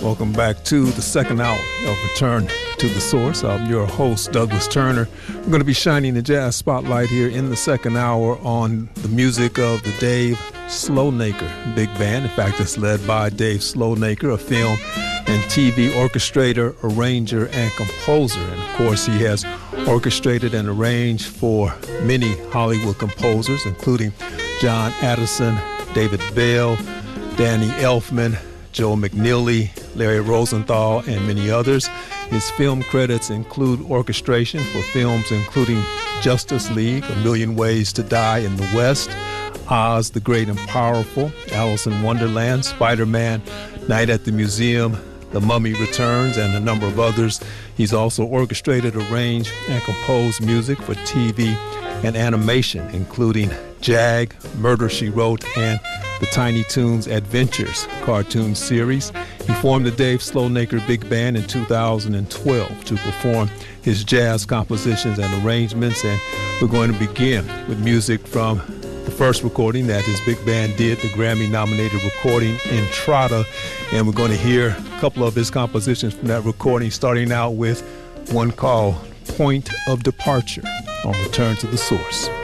Welcome back to the second hour of Return to the Source. I'm your host, Douglas Turner. We're going to be shining the jazz spotlight here in the second hour on the music of the Dave Sloanaker Big Band. In fact, it's led by Dave Sloanaker, a film and TV orchestrator, arranger, and composer. And of course, he has orchestrated and arranged for many Hollywood composers, including John Addison, David Bell, Danny Elfman, Joe McNeely, Larry Rosenthal, and many others. His film credits include orchestration for films including Justice League, A Million Ways to Die in the West, Oz the Great and Powerful, Alice in Wonderland, Spider-Man, Night at the Museum, The Mummy Returns, and a number of others. He's also orchestrated, arranged, and composed music for TV and animation, including Jag, Murder, She Wrote, and the Tiny Toons Adventures cartoon series. He formed the Dave Sloanaker Big Band in 2012 to perform his jazz compositions and arrangements, and we're going to begin with music from the first recording that his big band did, the Grammy-nominated recording Entrada, and we're going to hear a couple of his compositions from that recording, starting out with one called Point of Departure on Return to the Source.